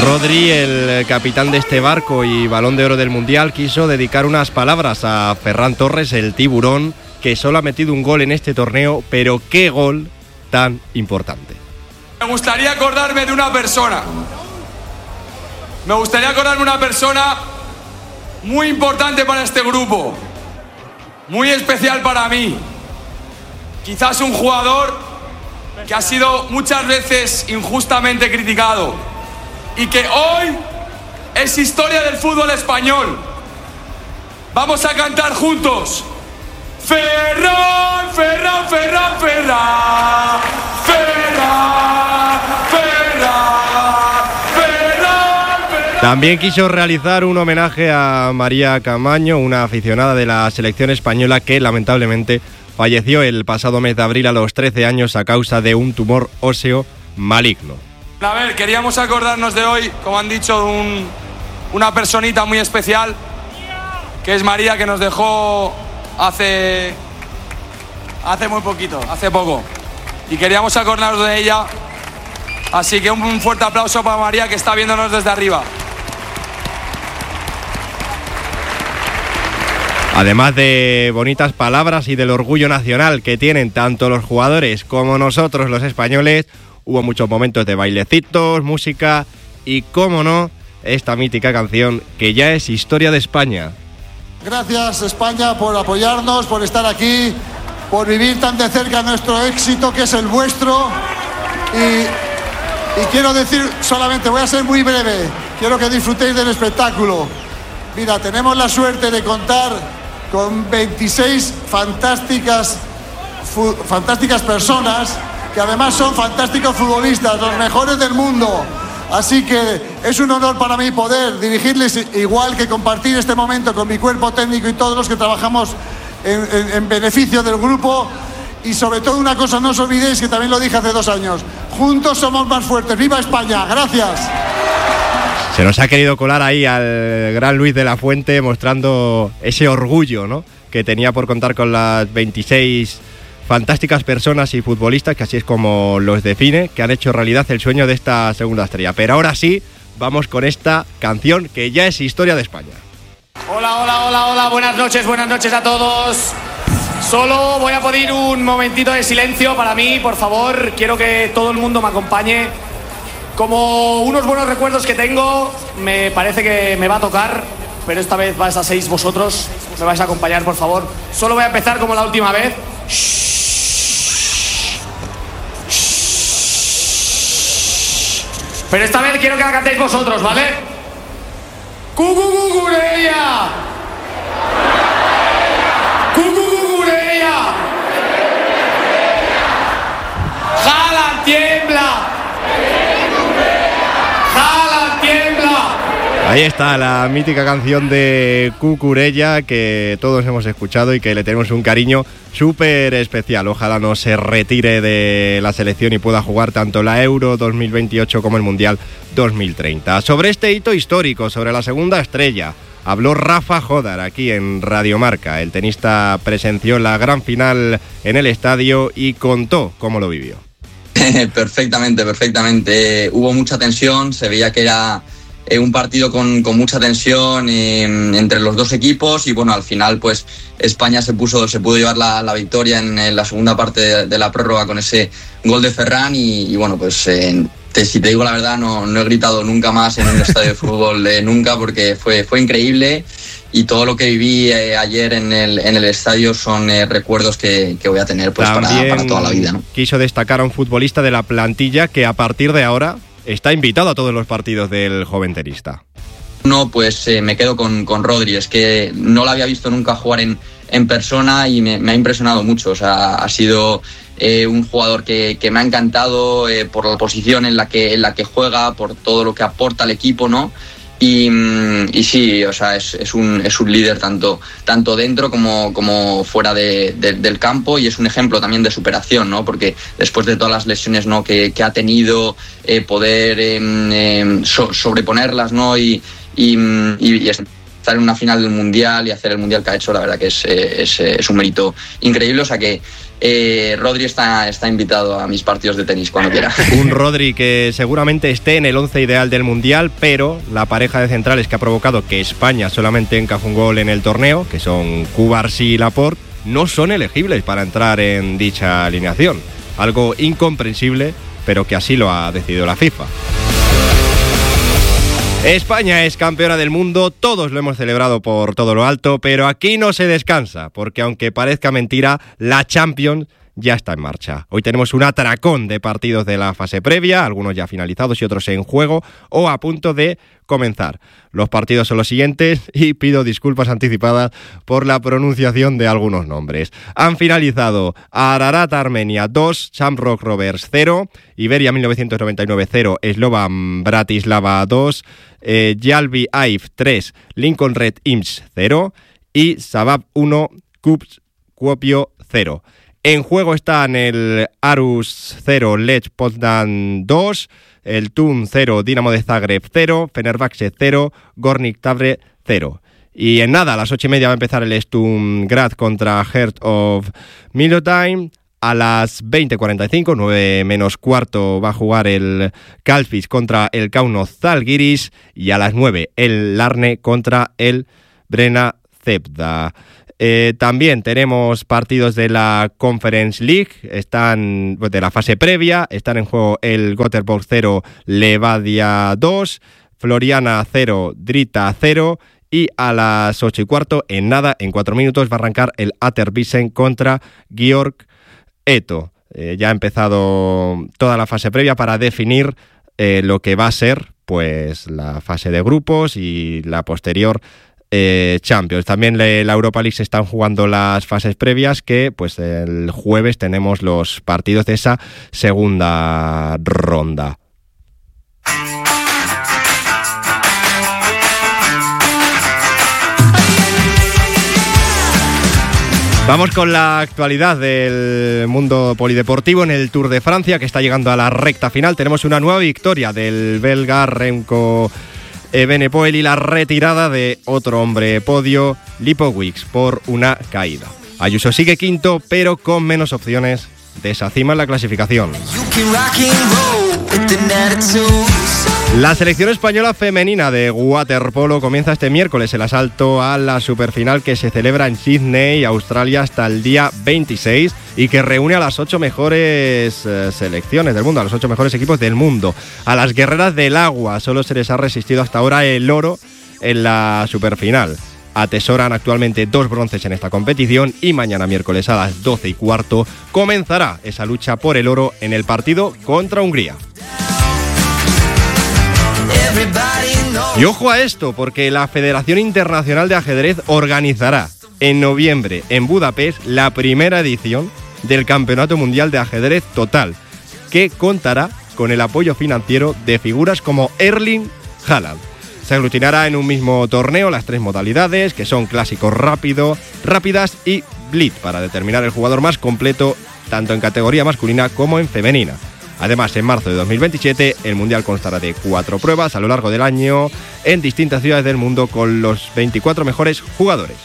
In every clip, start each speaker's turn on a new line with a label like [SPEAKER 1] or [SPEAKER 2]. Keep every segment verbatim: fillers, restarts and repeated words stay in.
[SPEAKER 1] Rodri, el capitán de este barco y Balón de Oro del Mundial, quiso dedicar unas palabras a Ferran Torres, el tiburón, que solo ha metido un gol en este torneo, pero qué gol tan importante.
[SPEAKER 2] Me gustaría acordarme de una persona. Me gustaría acordarme de una persona muy importante para este grupo, muy especial para mí. Quizás un jugador que ha sido muchas veces injustamente criticado y que hoy es historia del fútbol español. Vamos a cantar juntos. Ferran, Ferran, Ferran, Ferran, Ferran, Ferran, Ferran, Ferran.
[SPEAKER 1] También quiso realizar un homenaje a María Camaño, una aficionada de la selección española que lamentablemente falleció el pasado mes de abril a los trece años a causa de un tumor óseo maligno.
[SPEAKER 2] A ver, queríamos acordarnos de hoy, como han dicho, un, una personita muy especial, que es María, que nos dejó hace, hace muy poquito, hace poco. Y queríamos acordarnos de ella, así que un fuerte aplauso para María, que está viéndonos desde arriba.
[SPEAKER 1] Además de bonitas palabras y del orgullo nacional que tienen tanto los jugadores como nosotros los españoles, hubo muchos momentos de bailecitos, música y, cómo no, esta mítica canción que ya es historia de España.
[SPEAKER 3] Gracias, España, por apoyarnos, por estar aquí, por vivir tan de cerca nuestro éxito, que es el vuestro. Y, y quiero decir solamente, voy a ser muy breve, quiero que disfrutéis del espectáculo. Mira, tenemos la suerte de contar con veintiséis fantásticas, fu, fantásticas personas que además son fantásticos futbolistas, los mejores del mundo. Así que es un honor para mí poder dirigirles, igual que compartir este momento con mi cuerpo técnico y todos los que trabajamos en, en, en beneficio del grupo. Y sobre todo una cosa, no os olvidéis, que también lo dije hace dos años, juntos somos más fuertes. ¡Viva España! ¡Gracias!
[SPEAKER 1] Se nos ha querido colar ahí al gran Luis de la Fuente, mostrando ese orgullo, ¿no?, que tenía por contar con las veintiséis fantásticas personas y futbolistas, que así es como los define, que han hecho realidad el sueño de esta segunda estrella. Pero ahora sí, vamos con esta canción que ya es historia de España.
[SPEAKER 4] Hola, hola, hola, hola, buenas noches, buenas noches a todos. Solo voy a pedir un momentito de silencio para mí, por favor. Quiero que todo el mundo me acompañe. Como unos buenos recuerdos que tengo, me parece que me va a tocar, pero esta vez vais a seis vosotros. Me vais a acompañar, por favor. Solo voy a empezar como la última vez. Pero esta vez quiero que la cantéis vosotros, ¿vale? ¡Cucucucureya! ¡Cucucucureya! ¡Jala, tiembla! ¡Jala, tiembla!
[SPEAKER 1] Ahí está la mítica canción de Cucurella que todos hemos escuchado y que le tenemos un cariño súper especial. Ojalá no se retire de la selección y pueda jugar tanto la Euro dos mil veintiocho como el Mundial dos mil treinta. Sobre este hito histórico, sobre la segunda estrella, habló Rafa Jodar aquí en Radio Marca. El tenista presenció la gran final en el estadio y contó cómo lo vivió.
[SPEAKER 5] Perfectamente, perfectamente. Hubo mucha tensión, se veía que era eh, un partido con, con mucha tensión eh, entre los dos equipos y bueno, al final pues España se puso, se pudo llevar la, la victoria en, en la segunda parte de, de la prórroga con ese gol de Ferran y, y bueno, pues eh, te, si te digo la verdad no, no he gritado nunca más en un estadio de fútbol, eh, nunca, porque fue, fue increíble. Y todo lo que viví eh, ayer en el, en el estadio son eh, recuerdos que, que voy a tener pues, para, para toda la vida, ¿no?
[SPEAKER 1] Quiso destacar a un futbolista de la plantilla que a partir de ahora está invitado a todos los partidos del joven tenista.
[SPEAKER 5] No, pues eh, me quedo con, con Rodri. Es que no lo había visto nunca jugar en, en persona y me, me ha impresionado mucho. O sea, ha sido eh, un jugador que, que me ha encantado eh, por la posición en la que, en la que juega, por todo lo que aporta al equipo, ¿no? Y, y sí, o sea, es, es, un, es un líder tanto, tanto dentro como, como fuera de, de, del campo y es un ejemplo también de superación, ¿no? Porque después de todas las lesiones, ¿no?, que, que ha tenido, eh, poder eh, eh, so, sobreponerlas, ¿no? Y, y, y, y estar en una final del Mundial y hacer el Mundial que ha hecho, la verdad que es, es, es un mérito increíble. O sea que eh, Rodri está, está invitado a mis partidos de tenis cuando quiera.
[SPEAKER 1] Un Rodri que seguramente esté en el once ideal del Mundial, pero la pareja de centrales que ha provocado que España solamente encaje un gol en el torneo, que son Cubarsí y Laporte, no son elegibles para entrar en dicha alineación. Algo incomprensible, pero que así lo ha decidido la FIFA. España es campeona del mundo, todos lo hemos celebrado por todo lo alto, pero aquí no se descansa, porque aunque parezca mentira, la Champions ya está en marcha. Hoy tenemos un atracón de partidos de la fase previa, algunos ya finalizados y otros en juego o a punto de comenzar. Los partidos son los siguientes y pido disculpas anticipadas por la pronunciación de algunos nombres. Han finalizado Ararat Armenia dos, Shamrock Rovers cero, Iberia mil novecientos noventa y nueve cero, Slovan Bratislava dos, eh, Jalvi Aiv tres, Lincoln Red Imps cero y Sabab uno, Kups Kuopio cero. En juego están el Arus cero, Lech Poznan dos, el Thun cero, Dinamo de Zagreb cero, Fenerbahce cero, Gornik Tabre cero. Y en nada, a las ocho y media va a empezar el Sturm Graz contra Heart of Middelheim. A las veinte cuarenta y cinco, nueve menos cuarto, va a jugar el Kalfis contra el Kauno Zalgiris. Y a las nueve, el Larne contra el Brena Zebda. Eh, también tenemos partidos de la Conference League, están de la fase previa, están en juego el Göteborg cero, Levadia dos, Floriana cero, Drita cero y a las ocho y cuarto, en nada, en cuatro minutos, va a arrancar el Atterbissen contra Georg Eto. Eh, ya ha empezado toda la fase previa para definir eh, lo que va a ser pues la fase de grupos y la posterior Eh, Champions. También le, la Europa League se están jugando las fases previas, que pues el jueves tenemos los partidos de esa segunda ronda. Vamos con la actualidad del mundo polideportivo en el Tour de Francia, que está llegando a la recta final. Tenemos una nueva victoria del belga Remco Evenepoel y la retirada de otro hombre podio, Lipowicz, por una caída. Ayuso sigue quinto, pero con menos opciones de esa cima en la clasificación. La selección española femenina de waterpolo comienza este miércoles el asalto a la superfinal que se celebra en Sydney, Australia, hasta el día veintiséis y que reúne a las ocho mejores eh, selecciones del mundo, a los ocho mejores equipos del mundo. A las guerreras del agua solo se les ha resistido hasta ahora el oro en la superfinal. Atesoran actualmente dos bronces en esta competición y mañana miércoles a las doce y cuarto comenzará esa lucha por el oro en el partido contra Hungría. Y ojo a esto, porque la Federación Internacional de Ajedrez organizará en noviembre en Budapest la primera edición del Campeonato Mundial de Ajedrez Total, que contará con el apoyo financiero de figuras como Erling Haaland. Se aglutinará en un mismo torneo las tres modalidades, que son clásico rápido, rápidas y blitz, para determinar el jugador más completo tanto en categoría masculina como en femenina. Además, en marzo de dos mil veintisiete, el Mundial constará de cuatro pruebas a lo largo del año en distintas ciudades del mundo con los veinticuatro mejores jugadores.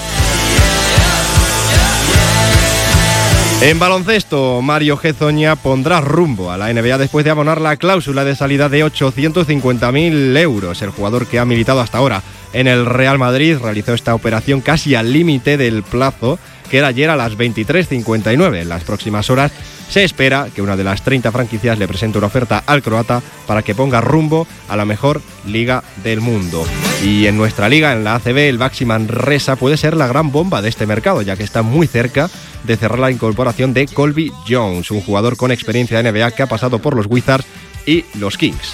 [SPEAKER 1] En baloncesto, Mario Hezonja pondrá rumbo a la N B A después de abonar la cláusula de salida de ochocientos cincuenta mil euros. El jugador, que ha militado hasta ahora en el Real Madrid, realizó esta operación casi al límite del plazo, que era ayer a las veintitrés cincuenta y nueve. En las próximas horas se espera que una de las treinta franquicias le presente una oferta al croata para que ponga rumbo a la mejor liga del mundo. Y en nuestra liga, en la A C B, el Baxi Manresa puede ser la gran bomba de este mercado, ya que está muy cerca de cerrar la incorporación de Colby Jones, un jugador con experiencia de N B A que ha pasado por los Wizards y los Kings.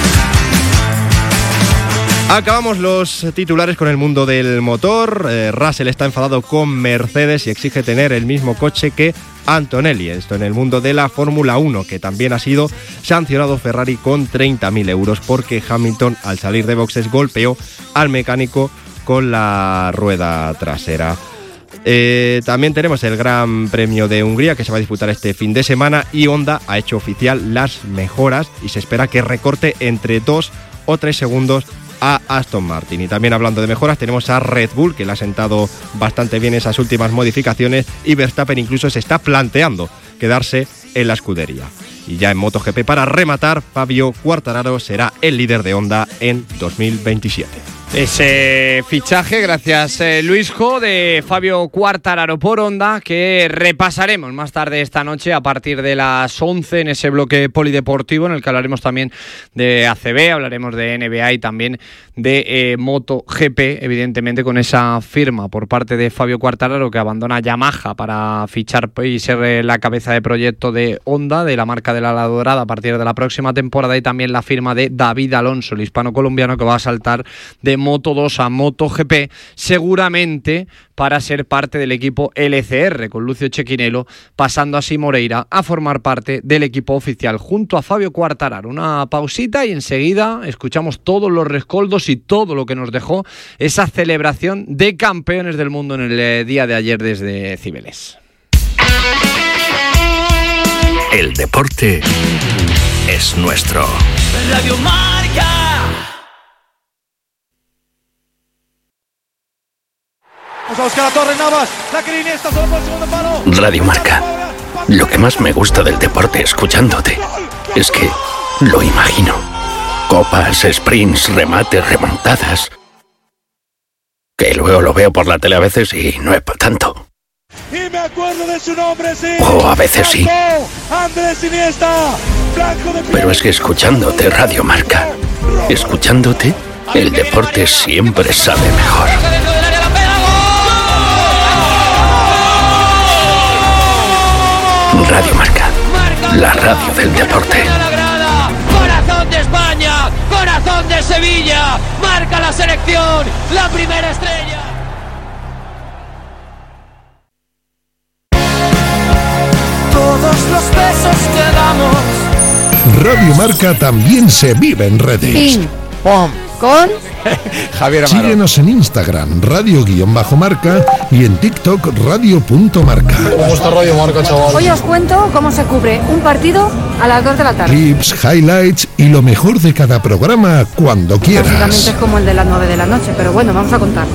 [SPEAKER 1] Acabamos los titulares con el mundo del motor. Eh, Russell está enfadado con Mercedes y exige tener el mismo coche que Antonelli. Esto en el mundo de la Fórmula uno, que también ha sido sancionado Ferrari con treinta mil euros porque Hamilton, al salir de boxes, golpeó al mecánico con la rueda trasera. Eh, también tenemos el Gran Premio de Hungría, que se va a disputar este fin de semana, y Honda ha hecho oficial las mejoras y se espera que recorte entre dos o tres segundos a Aston Martin. Y también hablando de mejoras, tenemos a Red Bull, que le ha sentado bastante bien esas últimas modificaciones, y Verstappen incluso se está planteando quedarse en la escudería. Y ya en MotoGP, para rematar, Fabio Quartararo será el líder de Honda en dos mil veintisiete.
[SPEAKER 6] Ese fichaje, gracias eh, Luisjo, de Fabio Quartararo por Honda, que repasaremos más tarde esta noche a partir de las once en ese bloque polideportivo, en el que hablaremos también de A C B, hablaremos de N B A y también de eh, MotoGP, evidentemente con esa firma por parte de Fabio Quartararo, que abandona Yamaha para fichar y ser eh, la cabeza de proyecto de Honda, de la marca de la ala dorada a partir de la próxima temporada, y también la firma de David Alonso, el hispano-colombiano, que va a saltar de Moto dos a MotoGP, seguramente para ser parte del equipo L C R, con Lucio Cecchinello, pasando así Moreira a formar parte del equipo oficial junto a Fabio Quartararo. Una pausita y enseguida escuchamos todos los rescoldos y todo lo que nos dejó esa celebración de campeones del mundo en el día de ayer desde Cibeles.
[SPEAKER 7] El deporte es nuestro.
[SPEAKER 8] Radio Marca.
[SPEAKER 7] Radio Marca. Lo que más me gusta del deporte escuchándote es que lo imagino. Copas, sprints, remates, remontadas. Que luego lo veo por la tele a veces y no es para tanto.
[SPEAKER 9] Y me acuerdo de su nombre, sí.
[SPEAKER 7] O a veces sí.
[SPEAKER 9] Andrés Iniesta, blanco de...
[SPEAKER 7] Pero es que escuchándote Radio Marca, escuchándote, el deporte siempre sabe mejor. Radio Marca, la radio del deporte.
[SPEAKER 8] Corazón de España, corazón de Sevilla, marca la selección, la primera estrella. Todos los besos que damos.
[SPEAKER 10] Radio Marca también se vive en redes.
[SPEAKER 11] Ping, pom, con
[SPEAKER 12] Javier Amaro.
[SPEAKER 10] Síguenos en Instagram, radio-marca, y en TikTok, radio.marca.
[SPEAKER 13] ¿Cómo está Radio Marca, chaval?
[SPEAKER 11] Hoy os cuento cómo se cubre un partido a las dos de la tarde.
[SPEAKER 10] Clips, highlights y lo mejor de cada programa cuando quieras.
[SPEAKER 11] Básicamente es como el de las nueve de la noche, pero bueno, vamos a contar.